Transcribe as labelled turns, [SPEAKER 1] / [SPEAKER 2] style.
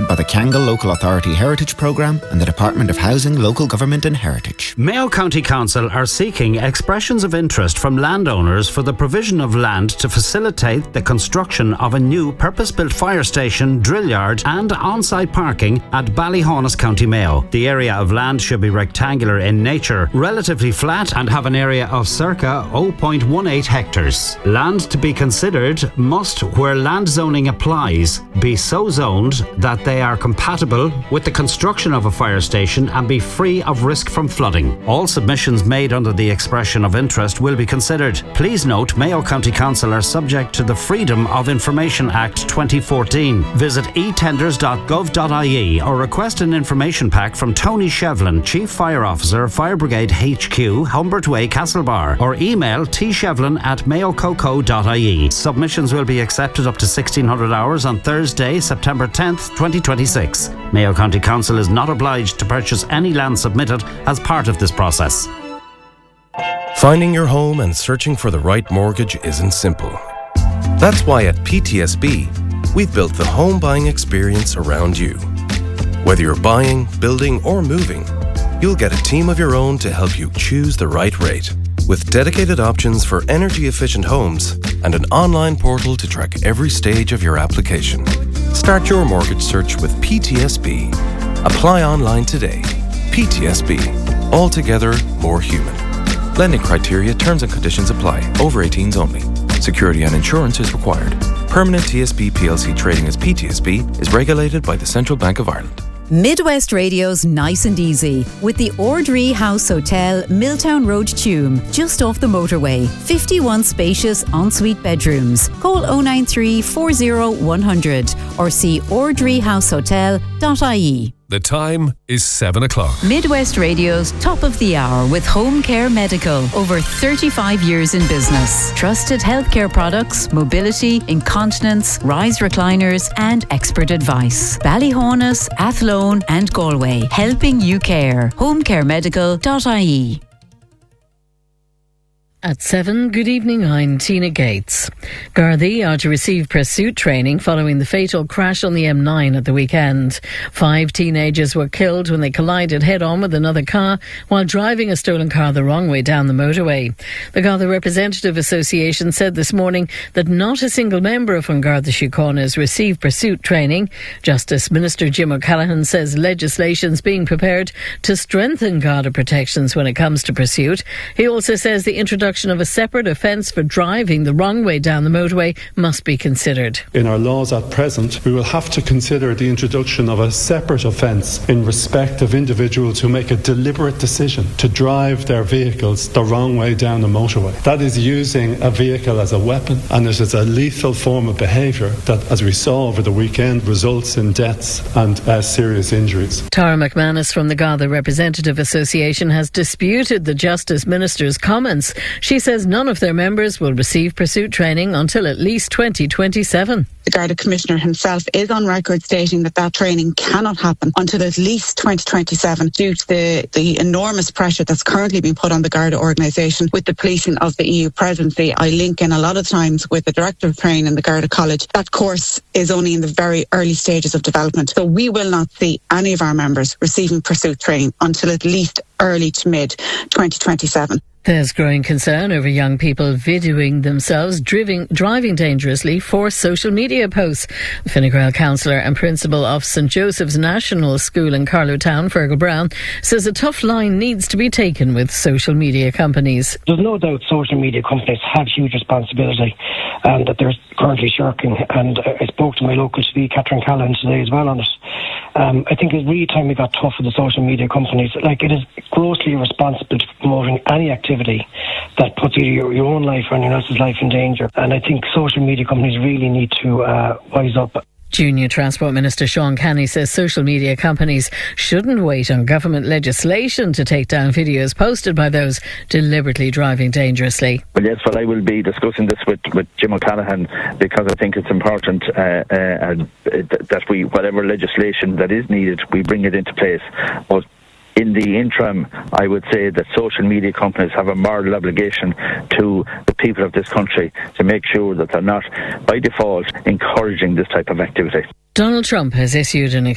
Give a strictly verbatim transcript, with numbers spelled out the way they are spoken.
[SPEAKER 1] by the Kangal Local Authority Heritage Programme and the Department of Housing, Local Government and Heritage.
[SPEAKER 2] Mayo County Council are seeking expressions of interest from landowners for the provision of land to facilitate the construction of a new purpose-built fire station, drill yard and on-site parking at Ballyhonus, County Mayo. The area of land should be rectangular in nature, relatively flat and have an area of circa zero point one eight hectares. Land to be considered must, where land zoning applies, be so zoned that they are compatible with the construction of a fire station and be free of risk from flooding. All submissions made under the expression of interest will be considered. Please note, Mayo County Council are subject to the Freedom of Information Act twenty fourteen. Visit e tenders dot gov dot I E or request an information pack from Tony Shevlin, Chief Fire Officer, Fire Brigade H Q, Humbert Way, Castlebar, or email t shevlin at mayo coco dot I E. Submissions will be accepted up to sixteen hundred hours on Thursday, September tenth, twenty twenty-six. Mayo County Council is not obliged to purchase any land submitted as part of this process.
[SPEAKER 3] Finding your home and searching for the right mortgage isn't simple. That's why at P T S B, we've built the home buying experience around you. Whether you're buying, building, or moving, you'll get a team of your own to help you choose the right rate. With dedicated options for energy-efficient homes and an online portal to track every stage of your application. Start your mortgage search with P T S B. Apply online today. P T S B. Altogether more human. Lending criteria, terms and conditions apply. Over eighteens only. Security and insurance is required. Permanent T S B P L C trading as P T S B is regulated by the Central Bank of Ireland.
[SPEAKER 4] Midwest Radio's Nice and Easy with the Ordree House Hotel, Milltown Road, Tuam, just off the motorway. fifty-one spacious ensuite bedrooms. Call oh nine three, four oh, one hundred or see ordree house hotel dot I E.
[SPEAKER 5] The time is seven o'clock.
[SPEAKER 4] Midwest Radio's Top of the Hour with Home Care Medical. Over thirty-five years in business. Trusted healthcare products, mobility, incontinence, rise recliners and expert advice. Ballyhonus, Athlone and Galway. Helping you care. home care medical dot I E.
[SPEAKER 6] At seven, good evening, I'm Tina Gates. Gardaí are to receive pursuit training following the fatal crash on the M nine at the weekend. Five teenagers were killed when they collided head-on with another car while driving a stolen car the wrong way down the motorway. The Garda Representative Association said this morning that not a single member of An Garda Síochána has received pursuit training. Justice Minister Jim O'Callaghan says legislation is being prepared to strengthen Garda protections when it comes to pursuit. He also says the introduction of a separate offence for driving the wrong way down the motorway must be considered.
[SPEAKER 7] In our laws at present, we will have to consider the introduction of a separate offence in respect of individuals who make a deliberate decision to drive their vehicles the wrong way down the motorway. That is using a vehicle as a weapon, and it is a lethal form of behaviour that, as we saw over the weekend, results in deaths and uh, serious injuries.
[SPEAKER 6] Tara McManus from the Garda Representative Association has disputed the Justice Minister's comments. She says none of their members will receive pursuit training until at least twenty twenty-seven.
[SPEAKER 8] The Garda Commissioner himself is on record stating that that training cannot happen until at least twenty twenty-seven due to the, the enormous pressure that's currently being put on the Garda organisation with the policing of the E U presidency. I link in a lot of times with the Director of Training in the Garda College. That course is only in the very early stages of development. So we will not see any of our members receiving pursuit training until at least early to mid twenty twenty-seven.
[SPEAKER 6] There's growing concern over young people videoing themselves driving, driving dangerously for social media posts. Fine Gael councillor and principal of St Joseph's National School in Carlowtown, Fergal Brown, says a tough line needs to be taken with social media companies.
[SPEAKER 9] There's no doubt social media companies have huge responsibility and that they're currently shirking. And I spoke to my local T V, Catherine Callan, today as well on it. Um, I think it's really time we got tough with the social media companies. Like, it is grossly irresponsible to promoting any activity that puts either your, your own life or anyone else's life in danger. And I think social media companies really need to uh, wise up.
[SPEAKER 6] Junior Transport Minister Sean Canny says social media companies shouldn't wait on government legislation to take down videos posted by those deliberately driving dangerously.
[SPEAKER 10] Well, yes, well, I will be discussing this with, with Jim O'Callaghan because I think it's important uh, uh, that we, whatever legislation that is needed, we bring it into place. But in the interim, I would say that social media companies have a moral obligation to the people of this country to make sure that they're not, by default, encouraging this type of activity.
[SPEAKER 6] Donald Trump has issued an